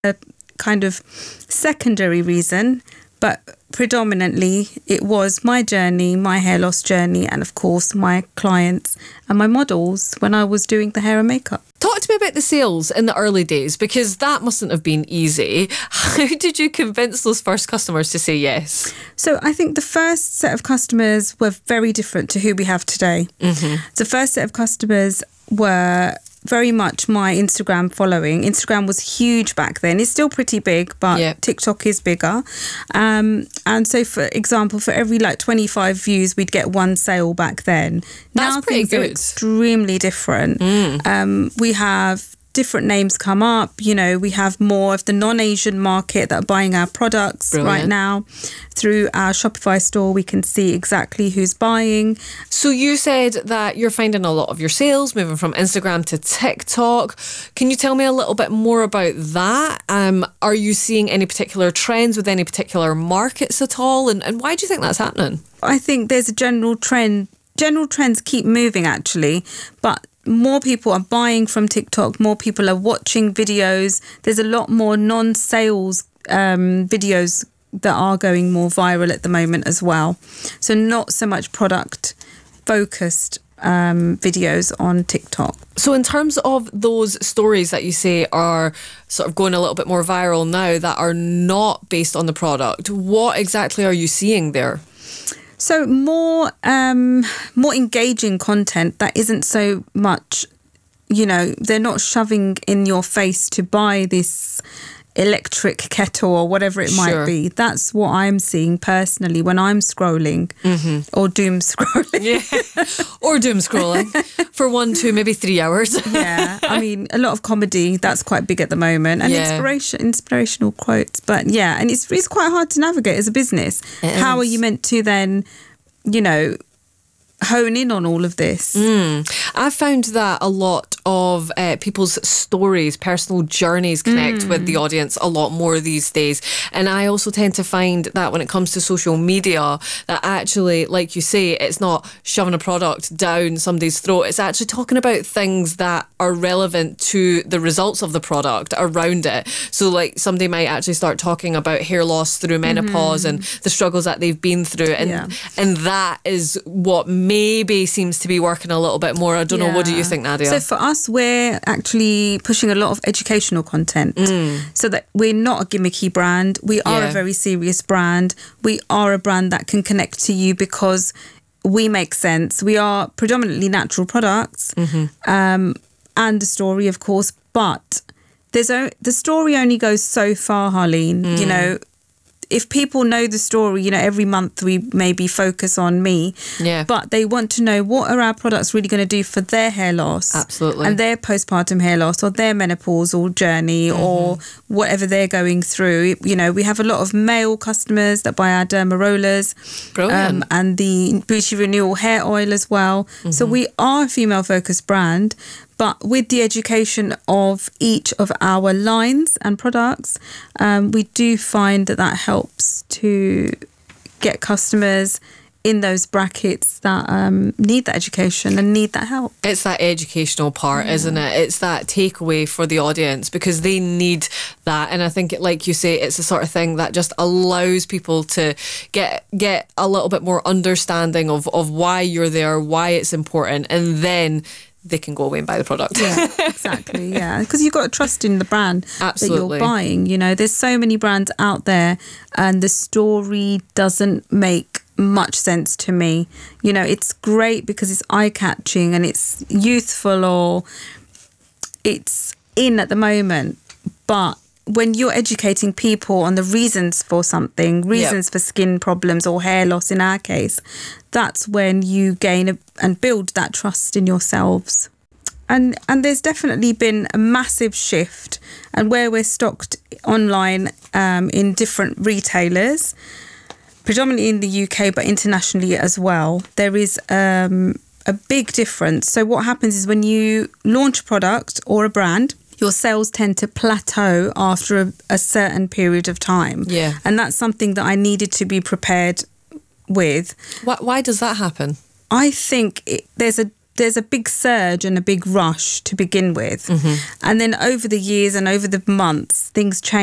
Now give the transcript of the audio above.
a kind of secondary reason, but predominantly it was my journey, my hair loss journey, and of course my clients and my models when I was doing the hair and makeup. Talk to me about the sales in the early days, because that mustn't have been easy. How did you convince those first customers to say yes? So I think the first set of customers were very different to who we have today. The first set of customers were very much my Instagram following. Instagram was huge back then. It's still pretty big, but TikTok is bigger. And so, for example, for every 25 views, we'd get one sale back then. That's now pretty things good. are extremely different. We have different names come up. We have more of the non-Asian market that are buying our products right now. Through our Shopify store, we can see exactly who's buying. So you said that you're finding a lot of your sales moving from Instagram to TikTok. Can you tell me a little bit more about that? Are you seeing any particular trends with any particular markets at all? And why do you think that's happening? I think there's a general trend. General trends keep moving, actually, but more people are buying from TikTok. More people are watching videos. There's a lot more non-sales videos that are going more viral at the moment as well. So not so much product-focused videos on TikTok. So in terms of those stories that you say are sort of going a little bit more viral now that are not based on the product, what exactly are you seeing there? So more engaging content that isn't so much, they're not shoving in your face to buy this electric kettle or whatever it might be. That's what I'm seeing personally when I'm scrolling or doom scrolling. Or doom scrolling for 1, 2, maybe 3 hours. I mean, a lot of comedy, that's quite big at the moment, and inspirational quotes. But and it's quite hard to navigate as a business. How are you meant to then, hone in on all of this? I've found that a lot of people's stories, personal journeys connect with the audience a lot more these days. And I also tend to find that when it comes to social media, that actually, like you say, it's not shoving a product down somebody's throat. It's actually talking about things that are relevant to the results of the product around it. So like somebody might actually start talking about hair loss through menopause and the struggles that they've been through. And that is what maybe seems to be working a little bit more. I don't know. What do you think, Nadia? So for us, we're actually pushing a lot of educational content so that we're not a gimmicky brand. We are a very serious brand. We are a brand that can connect to you because we make sense. We are predominantly natural products and the story, of course, but the story only goes so far, Harleen. If people know the story, every month we maybe focus on me, but they want to know what are our products really going to do for their hair loss, and their postpartum hair loss, or their menopausal journey, or whatever they're going through. We have a lot of male customers that buy our Derma rollers, and the Beauty Renewal hair oil as well. So we are a female-focused brand. But with the education of each of our lines and products, we do find that helps to get customers in those brackets that need that education and need that help. It's that educational part, isn't it? It's that takeaway for the audience because they need that. And I think, like you say, it's the sort of thing that just allows people to get a little bit more understanding of why you're there, why it's important, and then they can go away and buy the product. Yeah, exactly. Yeah, because you've got to trust in the brand that you're buying. There's so many brands out there and the story doesn't make much sense to me. It's great because it's eye-catching and it's youthful or it's in at the moment. But when you're educating people on the reasons for something, for skin problems or hair loss in our case, that's when you gain and build that trust in yourselves. And there's definitely been a massive shift, and where we're stocked online in different retailers, predominantly in the UK but internationally as well, there is a big difference. So what happens is when you launch a product or a brand, your sales tend to plateau after a certain period of time. Yeah. And that's something that I needed to be prepared with. Why does that happen? I think there's a there's a big surge and a big rush to begin with. And then over the years and over the months, things change.